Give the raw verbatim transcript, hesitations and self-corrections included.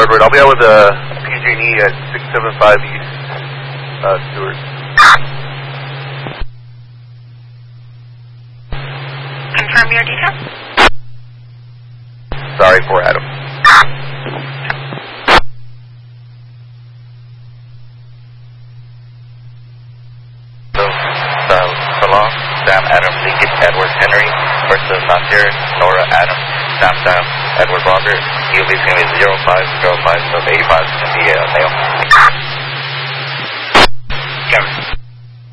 Starboard. I'll be out with a P J and E at six seven five East uh, Stewart. Confirm your details. Sorry for Adam. So, Salon, Sam, Adam, Lincoln, Edward, Henry, versus Nasir, Nora, Adam, Sam, Sam, Edward, Robert. You'll be seeing zero five zero five, so eighty-five is going to be uh, male. Kevin.